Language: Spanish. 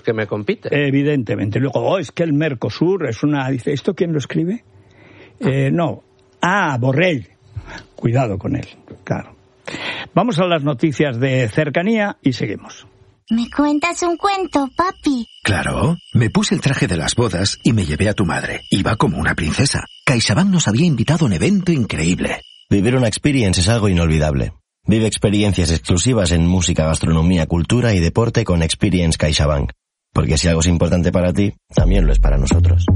que me compiten. Evidentemente. Luego, es que el Mercosur es una... Dice, ¿esto quién lo escribe? No. Borrell. Cuidado con él, claro. Vamos a las noticias de cercanía y seguimos. ¿Me cuentas un cuento, papi? Claro, me puse el traje de las bodas y me llevé a tu madre. Iba como una princesa. CaixaBank nos había invitado a un evento increíble. Vivir una experience es algo inolvidable. Vive experiencias exclusivas en música, gastronomía, cultura y deporte con Experience CaixaBank. Porque si algo es importante para ti, también lo es para nosotros.